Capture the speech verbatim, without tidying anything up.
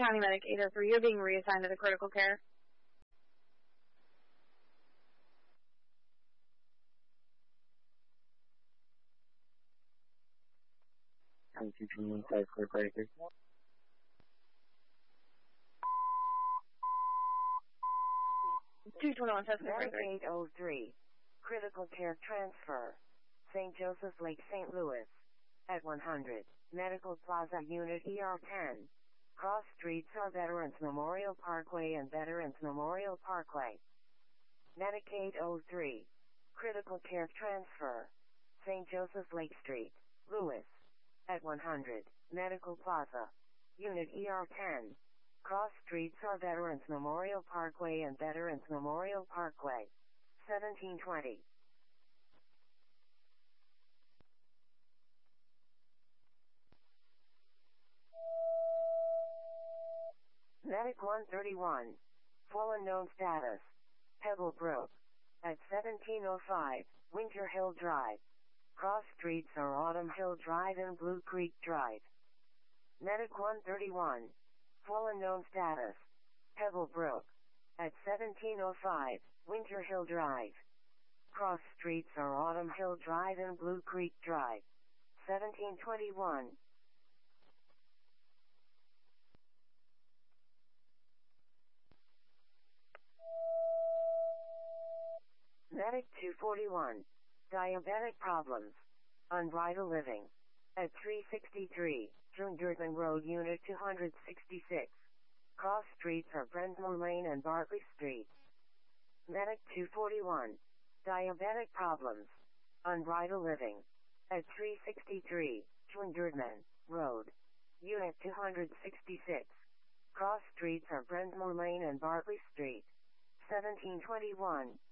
County Medic eight oh three, you're being reassigned to the critical care. I'm continuing five clear breaker. two twenty-one, test Medic eight oh three, critical care transfer, Saint Joseph Lake, Saint Louis, at one hundred, Medical Plaza Unit E R ten. Cross streets are Veterans Memorial Parkway and Veterans Memorial Parkway. Medic eight oh three, critical care transfer, Saint Joseph Lake Street, Louis, at one hundred, Medical Plaza, Unit E R ten. Cross streets are Veterans Memorial Parkway and Veterans Memorial Parkway. seventeen twenty. Medic one thirty-one. Full unknown status. Pebble Brook. At seventeen oh five, Winter Hill Drive. Cross streets are Autumn Hill Drive and Blue Creek Drive. Medic one thirty-one. Full unknown status. Pebble Brook. At seventeen oh five, Winter Hill Drive. Cross streets are Autumn Hill Drive and Blue Creek Drive. seventeen twenty-one. Medic two forty-one. Diabetic problems. Unbridled living. At three sixty-three, June-Durban Road, Unit two sixty-six. Cross streets are Brensmore Lane and Bartley Street. Medic two forty-one. Diabetic problems. Unbridled living. At three sixty-three, June-Durban Road. Unit two sixty-six. Cross streets are Brensmore Lane and Bartley Street. seventeen twenty-one.